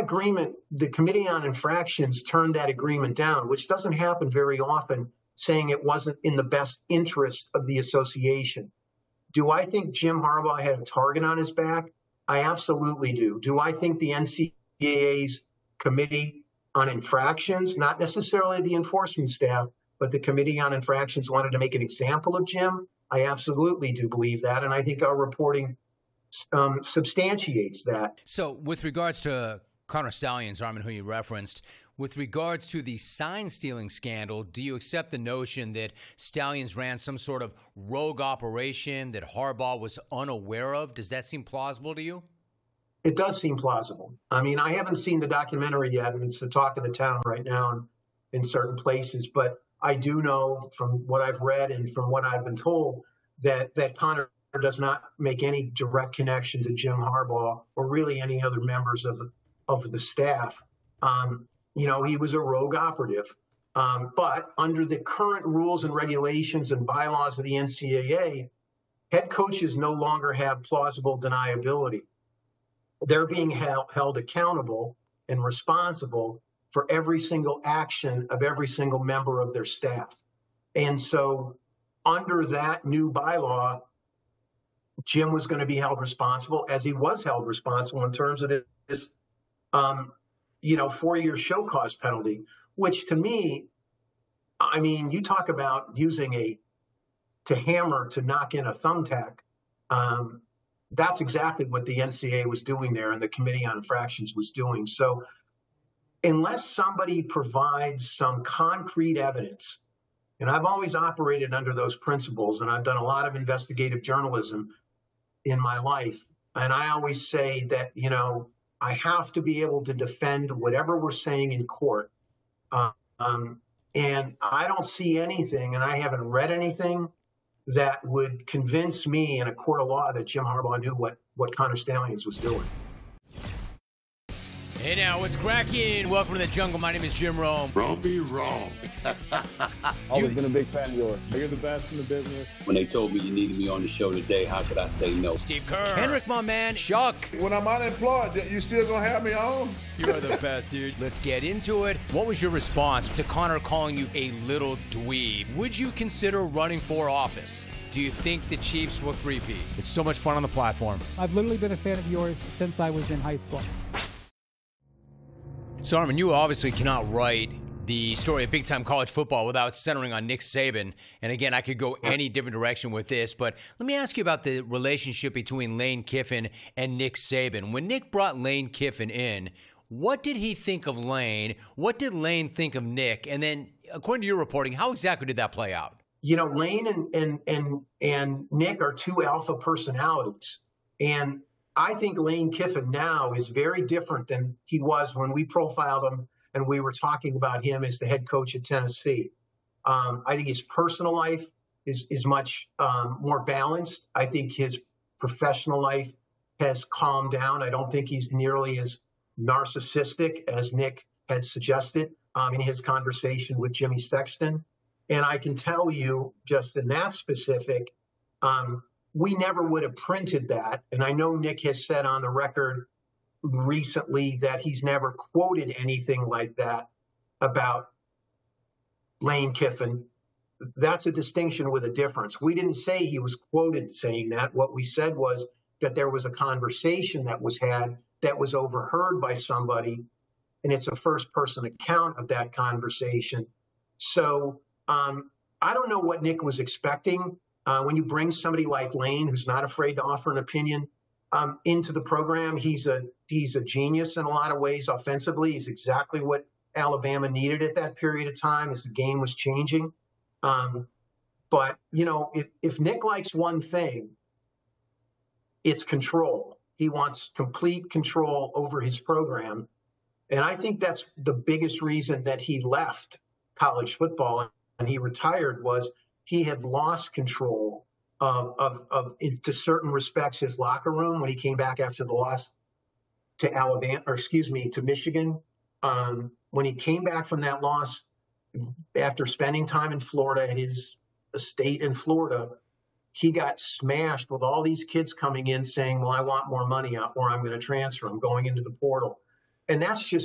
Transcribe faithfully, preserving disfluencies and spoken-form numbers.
agreement, the Committee on Infractions turned that agreement down, which doesn't happen very often, saying it wasn't in the best interest of the association. Do I think Jim Harbaugh had a target on his back? I absolutely do. Do I think the N C double A's Committee on Infractions, not necessarily the enforcement staff, but the Committee on Infractions wanted to make an example of Jim? I absolutely do believe that, and I think our reporting um, substantiates that. So with regards to Connor Stalions, Armin, who you referenced, with regards to the sign-stealing scandal, do you accept the notion that Stalions ran some sort of rogue operation that Harbaugh was unaware of? Does that seem plausible to you? It does seem plausible. I mean, I haven't seen the documentary yet, and it's the talk of the town right now in, in certain places, but I do know from what I've read and from what I've been told that, that Connor does not make any direct connection to Jim Harbaugh or really any other members of, of the staff. Um, You know, he was a rogue operative. Um, but under the current rules and regulations and bylaws of the N C double A, head coaches no longer have plausible deniability. They're being held, held accountable and responsible for every single action of every single member of their staff. And so under that new bylaw, Jim was going to be held responsible, as he was held responsible in terms of this um, you know, four-year show cause penalty, which to me, I mean, you talk about using a, to hammer to knock in a thumbtack. Um, that's exactly what the N C double A was doing there and the Committee on Infractions was doing. So unless somebody provides some concrete evidence, and I've always operated under those principles, and I've done a lot of investigative journalism in my life, and I always say that, you know, I have to be able to defend whatever we're saying in court. Uh, um, and I don't see anything, and I haven't read anything that would convince me in a court of law that Jim Harbaugh knew what, what Connor Stalions was doing. Hey now, what's cracking? Welcome to the jungle. My name is Jim Rome. Wrong be wrong. Always been a big fan of yours. You're the best in the business. When they told me you needed me on the show today, how could I say no? Steve Kerr. Henrik, my man. Chuck. When I'm unemployed, you still gonna have me on? You are the best, dude. Let's get into it. What was your response to Connor calling you a little dweeb? Would you consider running for office? Do you think the Chiefs will three-peat? It's so much fun on the platform. I've literally been a fan of yours since I was in high school. So, Armin, you obviously cannot write the story of big-time college football without centering on Nick Saban. And again, I could go any different direction with this, but let me ask you about the relationship between Lane Kiffin and Nick Saban. When Nick brought Lane Kiffin in, what did he think of Lane? What did Lane think of Nick? And then, according to your reporting, how exactly did that play out? You know, Lane and and and, and Nick are two alpha personalities. And I think Lane Kiffin now is very different than he was when we profiled him and we were talking about him as the head coach at Tennessee. Um, I think his personal life is, is much um, more balanced. I think his professional life has calmed down. I don't think he's nearly as narcissistic as Nick had suggested um, in his conversation with Jimmy Sexton. And I can tell you, just in that specific, um, we never would have printed that. And I know Nick has said on the record recently that he's never quoted anything like that about Lane Kiffin. That's a distinction with a difference. We didn't say he was quoted saying that. What we said was that there was a conversation that was had that was overheard by somebody, and it's a first-person account of that conversation. So um, I don't know what Nick was expecting. Uh, when you bring somebody like Lane, who's not afraid to offer an opinion, um, into the program, he's a he's a genius in a lot of ways offensively. He's exactly what Alabama needed at that period of time as the game was changing. Um, but, you know, if, if Nick likes one thing, it's control. He wants complete control over his program. And I think that's the biggest reason that he left college football and he retired was he had lost control of, of, of in, to certain respects, his locker room when he came back after the loss to Alabama, or excuse me, to Michigan. Um, when he came back from that loss after spending time in Florida at his estate in Florida, he got smashed with all these kids coming in saying, well, I want more money or I'm going to transfer. I'm going into the portal. And that's just